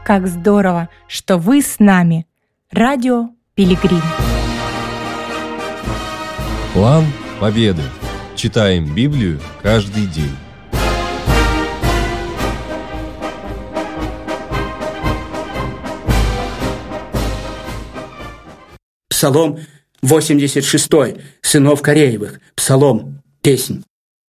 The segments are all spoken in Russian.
Как здорово, что вы с нами. Радио Пилигрим. План победы. Читаем Библию каждый день. Псалом 86, сынов Кореевых. Псалом, песнь.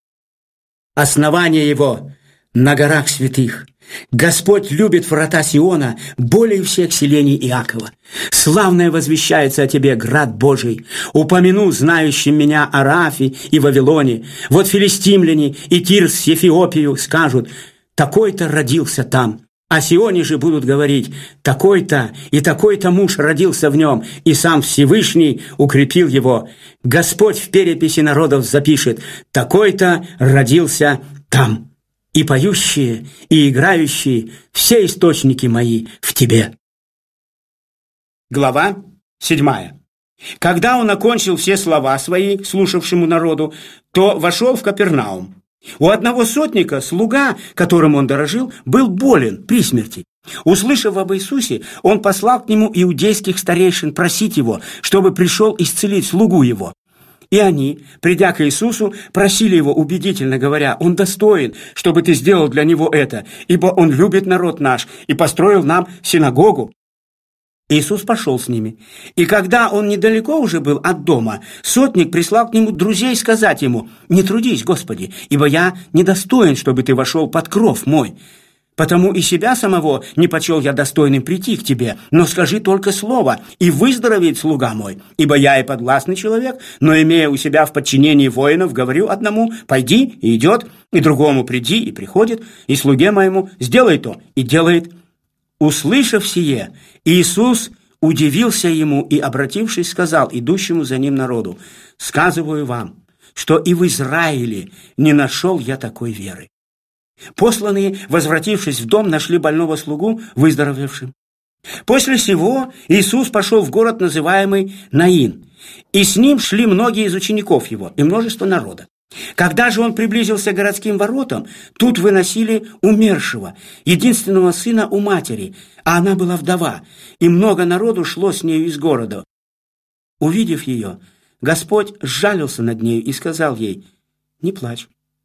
Основание его на горах святых. Господь любит врата Сиона более всех селений Иакова. Славное возвещается о тебе, град Божий. Упомяну знающим меня о Рафе и Вавилоне. Вот филистимляне и Тир с Эфиопию скажут: такой-то родился там. О Сионе же будут говорить: такой-то и такой-то муж родился в нем, и сам Всевышний укрепил его. Господь в переписи народов запишет: такой-то родился там. И поющие, и играющие, все источники мои в тебе. Глава 7. Когда он окончил все слова свои, слушавшему народу, то вошел в Капернаум. У одного сотника, слуга, которым он дорожил, был болен при смерти. Услышав об Иисусе, он послал к нему иудейских старейшин просить его, чтобы пришел исцелить слугу его. И они, придя к Иисусу, просили его убедительно, говоря: «Он достоин, чтобы ты сделал для него это, ибо он любит народ наш и построил нам синагогу». Иисус пошел с ними. И когда он недалеко уже был от дома, сотник прислал к нему друзей сказать ему: «Не трудись, Господи, ибо я недостоин, чтобы ты вошел под кров мой. Потому и себя самого не почел я достойным прийти к тебе, но скажи только слово, и выздоровеет слуга мой. Ибо я и подвластный человек, но, имея у себя в подчинении воинов, говорю одному: пойди, и идет, и другому: приди, и приходит, и слуге моему: сделай то, и делает». Услышав сие, Иисус удивился ему и, обратившись, сказал идущему за ним народу: «Сказываю вам, что и в Израиле не нашел я такой веры». Посланные, возвратившись в дом, нашли больного слугу выздоровевшим. После сего Иисус пошел в город, называемый Наин, и с ним шли многие из учеников его и множество народа. Когда же он приблизился к городским воротам, тут выносили умершего, единственного сына у матери, а она была вдова, и много народу шло с нею из города. Увидев ее, Господь сжалился над нею и сказал ей: «Не плачь».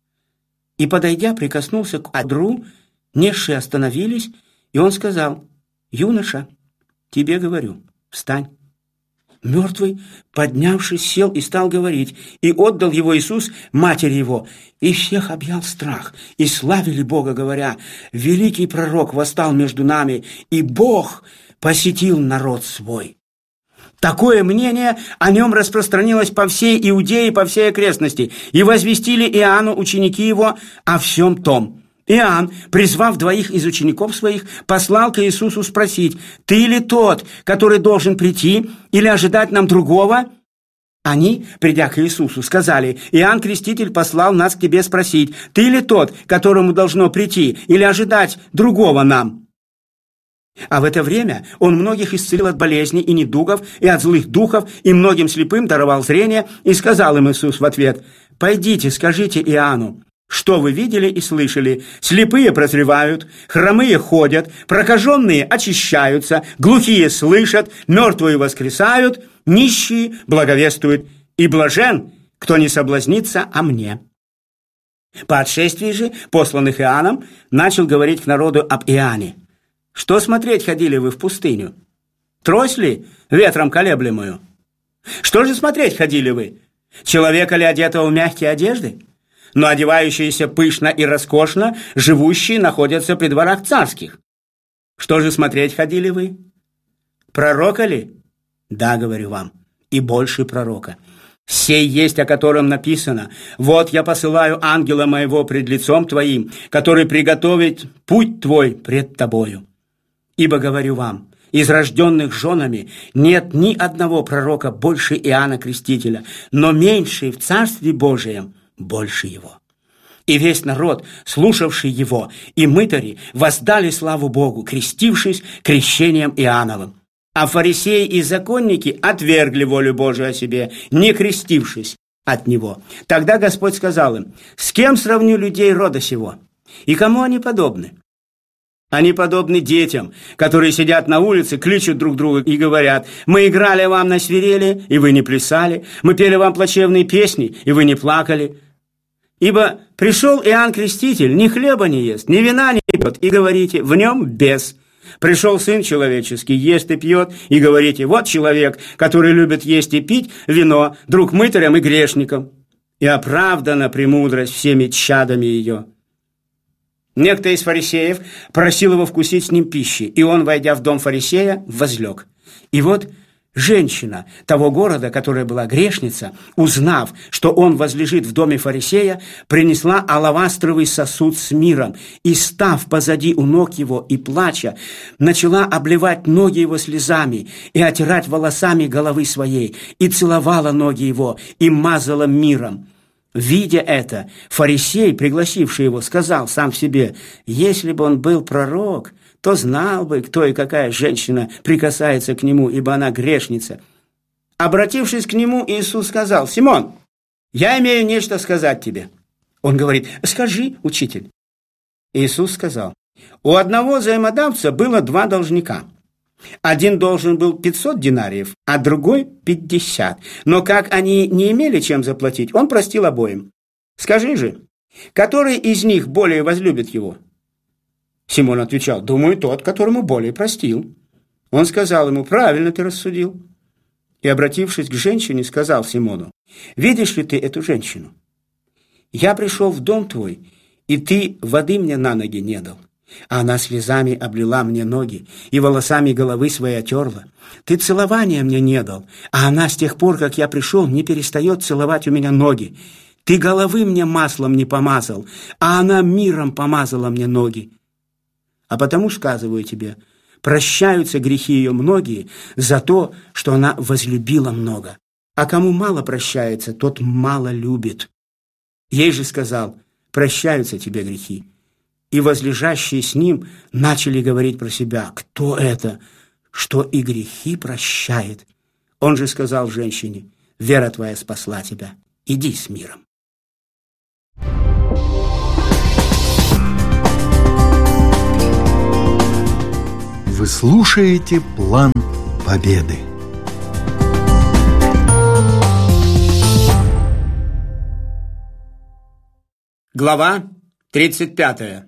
И, подойдя, прикоснулся к одру, несшие остановились, и он сказал: «Юноша, тебе говорю, встань». Мертвый, поднявшись, сел и стал говорить, и отдал его Иисус матери его, и всех объял страх, и славили Бога, говоря: «Великий пророк восстал между нами, и Бог посетил народ свой». Такое мнение о нем распространилось по всей Иудее и по всей окрестности, и возвестили Иоанну ученики его о всем том. Иоанн, призвав двоих из учеников своих, послал к Иисусу спросить: «Ты ли тот, который должен прийти, или ожидать нам другого?» Они, придя к Иисусу, сказали: «Иоанн Креститель послал нас к тебе спросить: ты ли тот, которому должно прийти, или ожидать другого нам?» А в это время он многих исцелил от болезней и недугов, и от злых духов, и многим слепым даровал зрение, и сказал им Иисус в ответ: «Пойдите, скажите Иоанну, что вы видели и слышали: слепые прозревают, хромые ходят, прокаженные очищаются, глухие слышат, мертвые воскресают, нищие благовествуют, и блажен, кто не соблазнится о мне». По отшествии же, посланных Иоанном, начал говорить к народу об Иоанне: «Что смотреть ходили вы в пустыню? Трость ли ветром колеблемую? Что же смотреть ходили вы? Человека ли, одетого в мягкие одежды? Но одевающиеся пышно и роскошно, живущие находятся при дворах царских. Что же смотреть ходили вы? Пророка ли? Да, говорю вам, и больше пророка. Сей есть, о котором написано: вот я посылаю ангела моего пред лицом твоим, который приготовит путь твой пред тобою. Ибо говорю вам, из рожденных женами нет ни одного пророка больше Иоанна Крестителя, но меньший в Царстве Божием больше его. И весь народ, слушавший его, и мытари воздали славу Богу, крестившись крещением Иоанновым. А фарисеи и законники отвергли волю Божию о себе, не крестившись от него. Тогда Господь сказал им: «С кем сравню людей рода сего? И кому они подобны? Они подобны детям, которые сидят на улице, кличут друг друга и говорят: «Мы играли вам на свирели, и вы не плясали, мы пели вам плачевные песни, и вы не плакали». Ибо пришел Иоанн Креститель, ни хлеба не ест, ни вина не пьет, и говорите: в нем бес. Пришел Сын Человеческий, ест и пьет, и говорите: вот человек, который любит есть и пить вино, друг мытарям и грешникам. И оправдана премудрость всеми чадами ее. Некто из фарисеев просил его вкусить с ним пищи, и он, войдя в дом фарисея, возлег. И вот женщина того города, которая была грешница, узнав, что он возлежит в доме фарисея, принесла алавастровый сосуд с миром и, став позади у ног его и плача, начала обливать ноги его слезами и отирать волосами головы своей, и целовала ноги его и мазала миром. Видя это, фарисей, пригласивший его, сказал сам себе: если бы он был пророк, то знал бы, кто и какая женщина прикасается к нему, ибо она грешница. Обратившись к нему, Иисус сказал: Симон, я имею нечто сказать тебе. Он говорит: скажи, учитель. Иисус сказал: у одного взаимодавца было 2 должника. Один должен был 500 динариев, а другой 50. Но как они не имели чем заплатить, он простил обоим. Скажи же, который из них более возлюбит его? Симон отвечал: думаю, тот, которому более простил. Он сказал ему: правильно ты рассудил. И, обратившись к женщине, сказал Симону: видишь ли ты эту женщину? Я пришел в дом твой, и ты воды мне на ноги не дал. А она слезами облила мне ноги и волосами головы своей отерла. Ты целования мне не дал, а она с тех пор, как я пришел, не перестает целовать у меня ноги. Ты головы мне маслом не помазал, а она миром помазала мне ноги. А потому сказываю тебе, прощаются грехи ее многие за то, что она возлюбила много. А кому мало прощается, тот мало любит. Ей же сказал: прощаются тебе грехи. И возлежащие с ним начали говорить про себя: кто это, что и грехи прощает? Он же сказал женщине: вера твоя спасла тебя, иди с миром. Вы слушаете «План Победы». Глава 35.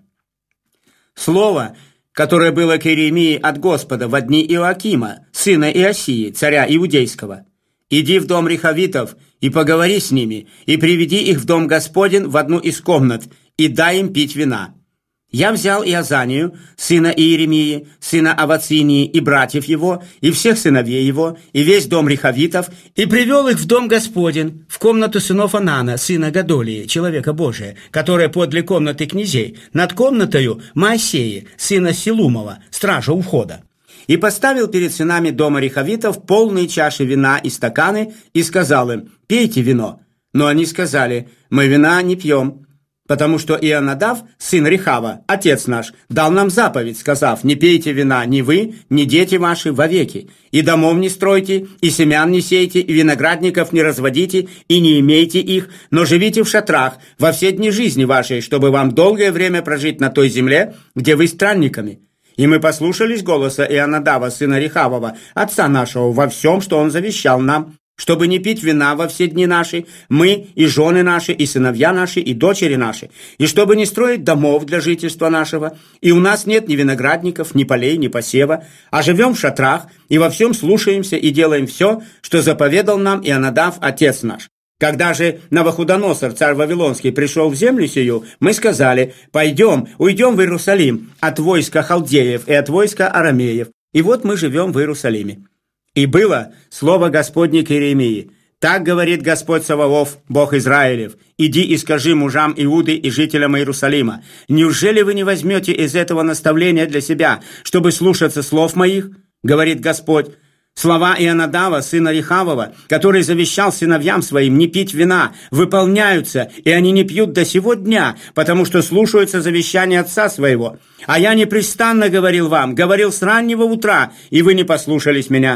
Слово, которое было к Иеремии от Господа во дни Иоакима, сына Иосии, царя Иудейского. «Иди в дом рехавитов и поговори с ними, и приведи их в дом Господень в одну из комнат, и дай им пить вина». Я взял Иозанию, сына Иеремии, сына Авацинии, и братьев его, и всех сыновей его, и весь дом рехавитов, и привел их в дом Господень, в комнату сынов Анана, сына Гадолии, человека Божия, которая подле комнаты князей, над комнатою Моисея, сына Силумова, стража у входа. И поставил перед сынами дома рехавитов полные чаши вина и стаканы, и сказал им: пейте вино. Но они сказали: мы вина не пьем. Потому что Ионадав, сын Рехава, отец наш, дал нам заповедь, сказав: не пейте вина ни вы, ни дети ваши вовеки, и домов не стройте, и семян не сейте, и виноградников не разводите, и не имейте их, но живите в шатрах во все дни жизни вашей, чтобы вам долгое время прожить на той земле, где вы странниками. И мы послушались голоса Ионадава, сына Рехавова, отца нашего, во всем, что он завещал нам, чтобы не пить вина во все дни наши, мы и жены наши, и сыновья наши, и дочери наши, и чтобы не строить домов для жительства нашего, и у нас нет ни виноградников, ни полей, ни посева, а живем в шатрах, и во всем слушаемся и делаем все, что заповедал нам Ионадав, отец наш. Когда же Навуходоносор, царь Вавилонский, пришел в землю сию, мы сказали: пойдем, уйдем в Иерусалим от войска халдеев и от войска арамеев, и вот мы живем в Иерусалиме. И было слово Господне к Иеремии: так говорит Господь Саваоф, Бог Израилев: иди и скажи мужам Иуды и жителям Иерусалима: неужели вы не возьмете из этого наставления для себя, чтобы слушаться слов моих? Говорит Господь. Слова Ионадава, сына Рехавова, который завещал сыновьям своим не пить вина, выполняются, и они не пьют до сего дня, потому что слушаются завещания отца своего. А я непрестанно говорил вам, говорил с раннего утра, и вы не послушались меня.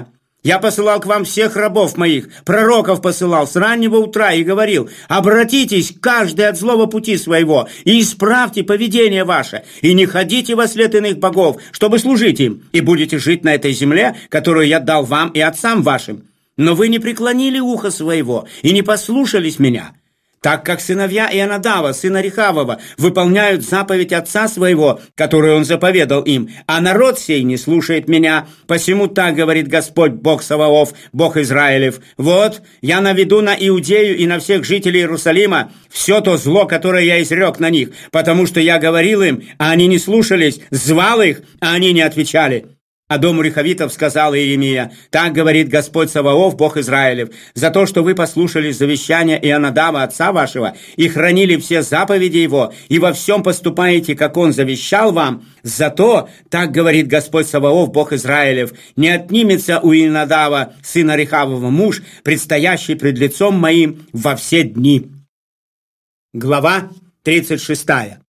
Я посылал к вам всех рабов моих, пророков посылал с раннего утра и говорил: обратитесь каждый от злого пути своего и исправьте поведение ваше, и не ходите во след иных богов, чтобы служить им, и будете жить на этой земле, которую я дал вам и отцам вашим. Но вы не преклонили ухо своего и не послушались меня. Так как сыновья Ионадава, сына Рехавова, выполняют заповедь отца своего, которую он заповедал им, а народ сей не слушает меня, посему так говорит Господь, Бог Саваоф, Бог Израилев: вот, я наведу на Иудею и на всех жителей Иерусалима все то зло, которое я изрек на них, потому что я говорил им, а они не слушались, звал их, а они не отвечали. А дому Рехавитов сказал Иеремия: так говорит Господь Саваоф, Бог Израилев: за то, что вы послушались завещания Ионадава, отца вашего, и хранили все заповеди его, и во всем поступаете, как он завещал вам, за то, так говорит Господь Саваоф, Бог Израилев, не отнимется у Ионадава, сына Рехавова, муж, предстоящий пред лицом моим во все дни». Глава 36.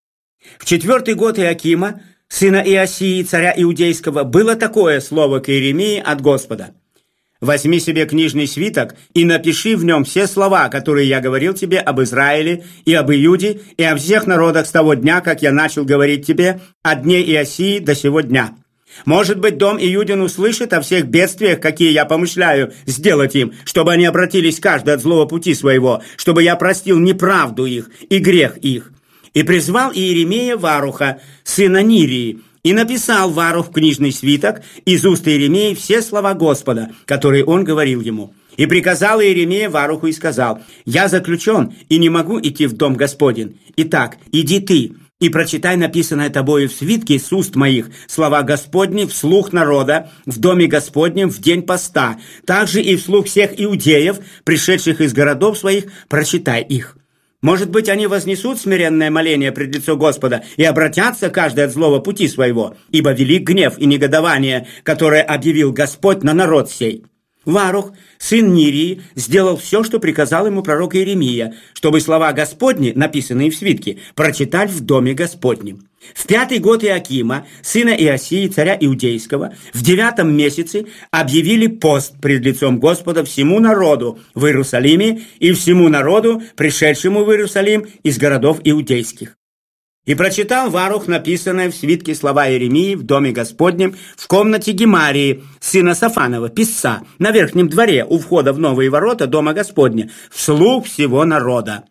В 4-й год Иакима, сына Иосии, царя Иудейского, было такое слово к Иеремии от Господа: «Возьми себе книжный свиток и напиши в нем все слова, которые я говорил тебе об Израиле и об Иуде и о всех народах с того дня, как я начал говорить тебе о дне Иосии до сего дня. Может быть, дом Иудин услышит о всех бедствиях, какие я помышляю сделать им, чтобы они обратились каждый от злого пути своего, чтобы я простил неправду их и грех их». И призвал Иеремия Варуха, сына Нирии, и написал Варух в книжный свиток из уст Иеремии все слова Господа, которые он говорил ему. И приказал Иеремия Варуху и сказал: «Я заключен и не могу идти в дом Господень. Итак, иди ты и прочитай написанное тобою в свитке с уст моих слова Господни вслух народа в доме Господнем в день поста. Также и вслух всех иудеев, пришедших из городов своих, прочитай их. Может быть, они вознесут смиренное моление пред лицо Господа и обратятся каждый от злого пути своего, ибо велик гнев и негодование, которое объявил Господь на народ сей». Варух, сын Нирии, сделал все, что приказал ему пророк Иеремия, чтобы слова Господни, написанные в свитке, прочитать в доме Господнем. В 5-й год Иакима, сына Иосии, царя Иудейского, в 9-м месяце объявили пост пред лицом Господа всему народу в Иерусалиме и всему народу, пришедшему в Иерусалим из городов иудейских. И прочитал Варух написанное в свитке слова Иеремии в доме Господнем в комнате Гемарии, сына Сафанова, писца, на верхнем дворе у входа в новые ворота дома Господня, вслух всего народа.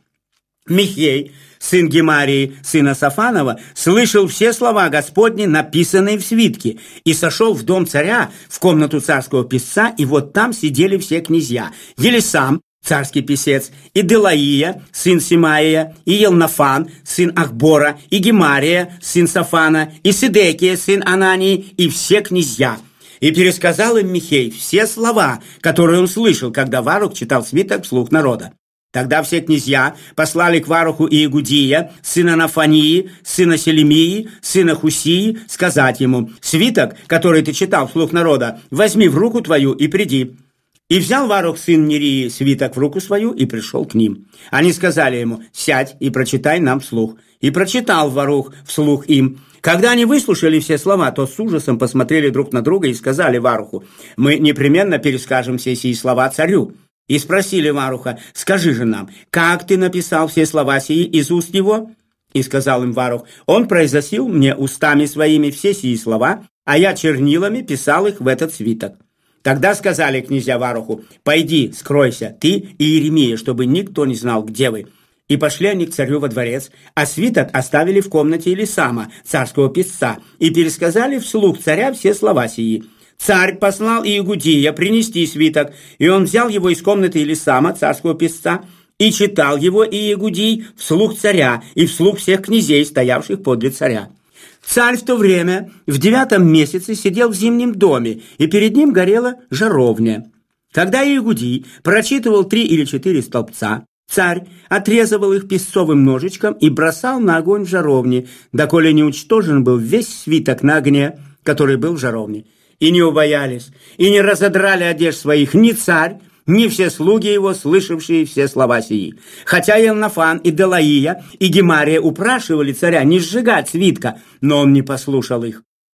Михей, сын Гемарии, сына Сафанова, слышал все слова Господни, написанные в свитке, и сошел в дом царя, в комнату царского писца, и вот там сидели все князья: Елисам, царский писец, и Делаия, сын Симаия, и Елнафан, сын Ахбора, и Гемария, сын Сафана, и Сидекия, сын Анании, и все князья. И пересказал им Михей все слова, которые он слышал, когда Варух читал свиток вслух народа. Тогда все князья послали к Варуху Иегудия, сына Нафании, сына Селемии, сына Хусии, сказать ему: «Свиток, который ты читал вслух народа, возьми в руку твою и приди». И взял Варух, сын Нирии, свиток в руку свою и пришел к ним. Они сказали ему: «Сядь и прочитай нам вслух». И прочитал Варух вслух им. Когда они выслушали все слова, то с ужасом посмотрели друг на друга и сказали Варуху: «Мы непременно перескажем все сии слова царю». И спросили Варуха: «Скажи же нам, как ты написал все слова сии из уст его?» И сказал им Варух: «Он произносил мне устами своими все сии слова, а я чернилами писал их в этот свиток». Тогда сказали князья Варуху: «Пойди, скройся, ты и Иеремия, чтобы никто не знал, где вы». И пошли они к царю во дворец, а свиток оставили в комнате Елисама, царского писца, и пересказали вслух царя все слова сии. Царь послал Иегудия принести свиток, и он взял его из комнаты Елисама, царского писца, и читал его Иегудий вслух царя и вслух всех князей, стоявших подле царя. Царь в то время в 9-м месяце сидел в зимнем доме, и перед ним горела жаровня. Когда Иегудий прочитывал 3 или 4 столбца, царь отрезывал их песцовым ножичком и бросал на огонь в жаровне, доколе не уничтожен был весь свиток на огне, который был в жаровне. И не убоялись, и не разодрали одежд своих ни царь, ни все слуги его, слышавшие все слова сии. Хотя Елнафан и Делаия и Гемария упрашивали царя не сжигать свитка, но он не послушал их.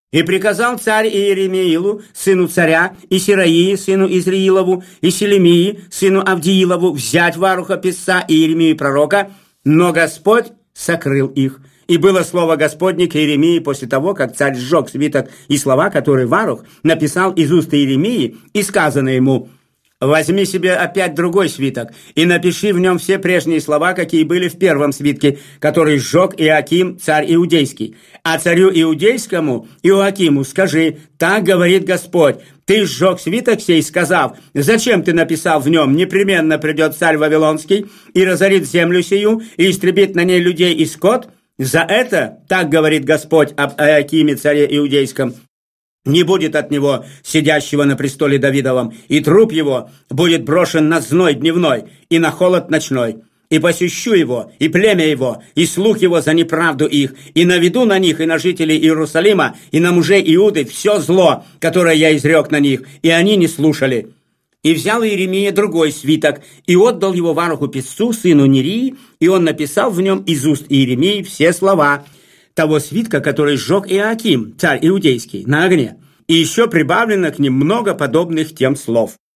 И приказал царь Иеремиилу, сыну царя, и Сираии, сыну Изриилову, и Селемии, сыну Авдиилову, взять Варуха писца и Иеремии пророка, но Господь сокрыл их. И было слово Господне к Иеремии после того, как царь сжег свиток и слова, которые Варух написал из уст Иеремии, и сказано ему: «Возьми себе опять другой свиток и напиши в нем все прежние слова, какие были в первом свитке, который сжег Иоаким, царь Иудейский. А царю Иудейскому, Иоакиму, скажи: так говорит Господь, ты сжег свиток сей, сказав: зачем ты написал в нем: непременно придет царь Вавилонский и разорит землю сию и истребит на ней людей и скот? За это, так говорит Господь об Иоакиме, царе Иудейском, не будет от него сидящего на престоле Давидовом, и труп его будет брошен на зной дневной и на холод ночной. И посещу его, и племя его, и слух его за неправду их, и наведу на них и на жителей Иерусалима, и на мужей Иуды все зло, которое я изрек на них, и они не слушали». И взял Иеремия другой свиток, и отдал его Варуху писцу, сыну Нерии, и он написал в нем из уст Иеремии все слова того свитка, который сжег Иоаким, царь Иудейский, на огне. И еще прибавлено к ним много подобных тем слов.